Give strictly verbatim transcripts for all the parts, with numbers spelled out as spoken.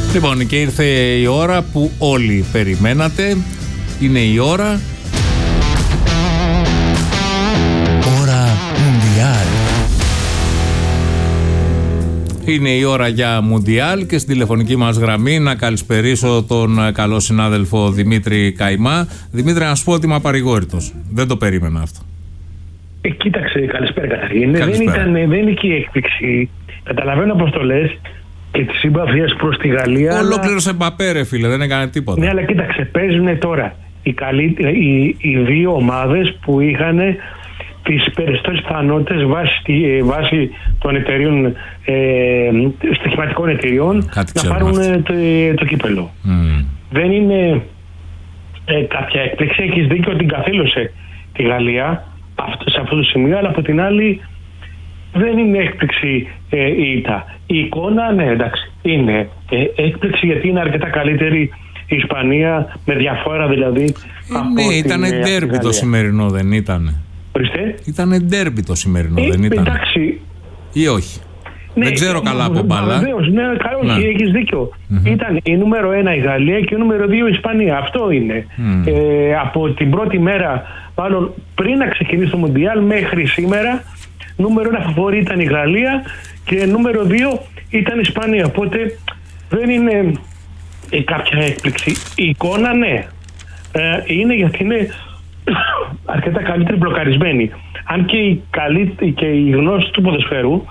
Λοιπόν, και ήρθε η ώρα που όλοι περιμένατε. Είναι η ώρα. Ώρα Μουντιάλ. Είναι η ώρα για Μουντιάλ και στην τηλεφωνική μας γραμμή να καλησπερίσω τον καλό συνάδελφο Δημήτρη Καϊμά. Δημήτρη, να σου πω ότι είμαι απαρηγόρητος. Δεν το περίμενα αυτό. Ε, κοίταξε, καλησπέρα Καταρίνα. Δεν ήταν, δεν είναι και η έκπληξη. Καταλαβαίνω πώς το λες και τη συμπαθία προς τη Γαλλία. Ολόκληρωσε Μπαπέ, ρε φίλε, δεν έκανε τίποτα. Ναι, αλλά κοίταξε, παίζουν τώρα οι, καλύ... οι, οι δύο ομάδες που είχαν τις περισσότερες πιθανότητες βάσει, βάσει των εταιρείων, ε, στοιχηματικών εταιρείων, κάτι να πάρουν το, το κύπελο. Mm. Δεν είναι ε, κάποια έκπληξη. Έχεις δίκιο ότι την καθήλωσε τη Γαλλία αυτό, σε αυτό το σημείο, αλλά από την άλλη δεν είναι έκπληξη ε, η ήττα. Η εικόνα, ναι, εντάξει, είναι ε, έκπληξη γιατί είναι αρκετά καλύτερη η Ισπανία, με διαφορά δηλαδή. Ε, ναι, ήταν ντέρμπι το σημερινό, δεν ήτανε. Ορίστε. Ήταν ντέρμπι το σημερινό, ε, δεν ήταν. Εντάξει. Ή όχι. Ναι, δεν ξέρω καλά από μπάλα. Βεβαίως, ναι, καλά, ναι. Έχεις δίκιο. Mm-hmm. Ήταν η νούμερο ένα η Γαλλία και η νούμερο δύο η Ισπανία. Αυτό είναι. Mm. Ε, από την πρώτη μέρα, μάλλον πριν να ξεκινήσει το Μουντιάλ μέχρι σήμερα, νούμερο ένα φαβορί ήταν η Γαλλία και νούμερο δύο ήταν η Ισπανία. Οπότε δεν είναι ε, κάποια έκπληξη. Η εικόνα, ναι. Ε, είναι γιατί είναι αρκετά καλύτερη μπλοκαρισμένη. Αν και η, καλή, και η γνώση του ποδοσφαίρου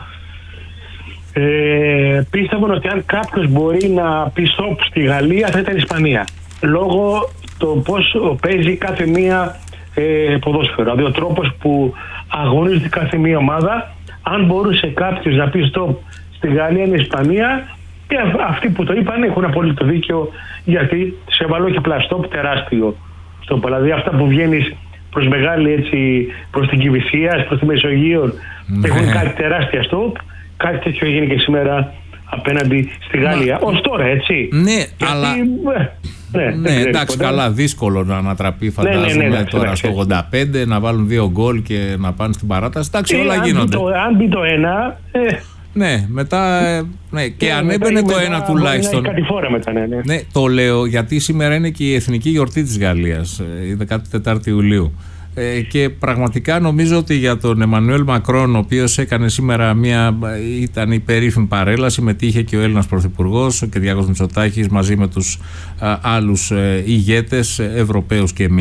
ε, πίστευαν ότι αν κάποιος μπορεί να πει stop στη Γαλλία θα ήταν η Ισπανία. Λόγω το πώς παίζει κάθε μία ε, ποδόσφαιρο. Δηλαδή ο τρόπος που αγωνίζεται κάθε μία ομάδα. Αν μπορούσε κάποιος να πει stop στη Γαλλία είναι η Ισπανία, και αυτοί που το είπαν έχουν απόλυτο δίκιο, γιατί σε βάλω και πλαστόπ τεράστιο. Στο, δηλαδή αυτά που βγαίνεις προς μεγάλη έτσι, προς την Κηφισία, προς τη Μεσογείο, ναι. Έχουν κάτι τεράστια στόπ. Κάτι τέτοιο έγινε και σήμερα απέναντι στη Γαλλία. Ως τώρα, έτσι. Ναι, γιατί, αλλά. Ναι, ναι, ναι εντάξει, ποτέ. Καλά, δύσκολο να ανατραπεί, φαντάζομαι, ναι, ναι, ναι, εντάξει, τώρα εντάξει. Στο ογδόντα πέντε να βάλουν δύο γκολ και να πάνε στην παράταση. Εντάξει, όλα αν γίνονται. Το, αν μπει το ένα. Ε, ναι, μετά. Ναι, και ναι, αν έμπαινε το ένα τουλάχιστον. Κάτι φορά μετά, ναι, ναι. Ναι, το λέω γιατί σήμερα είναι και η εθνική γιορτή της Γαλλίας, η δεκατετάρτη Ιουλίου. Ε, και πραγματικά νομίζω ότι για τον Εμμανουέλ Μακρόν, ο οποίος έκανε σήμερα μια, ήταν η περίφημη παρέλαση, μετήχε και ο Έλληνας Πρωθυπουργός, ο Κυριάκος Μητσοτάκης, μαζί με τους α, άλλους ε, ηγέτες, Ευρωπαίους και εμείς.